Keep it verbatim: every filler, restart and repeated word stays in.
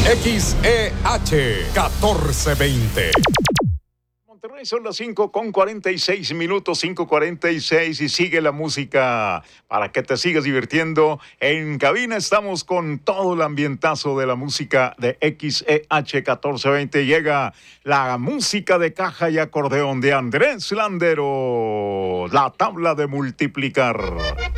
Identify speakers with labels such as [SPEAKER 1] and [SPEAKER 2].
[SPEAKER 1] X E H catorce veinte.
[SPEAKER 2] Monterrey son las cinco con cuarenta y seis minutos, cinco cuarenta y seis, y sigue la música para que te sigas divirtiendo. En cabina estamos con todo el ambientazo de la música de X E H catorce veinte. Llega la música de caja y acordeón de Andrés Landero, la tabla de multiplicar.